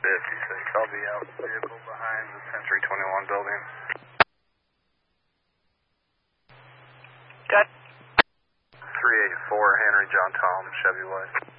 I'll be out vehicle behind the Century 21 building. Got 384 Henry John Tom, Chevy White.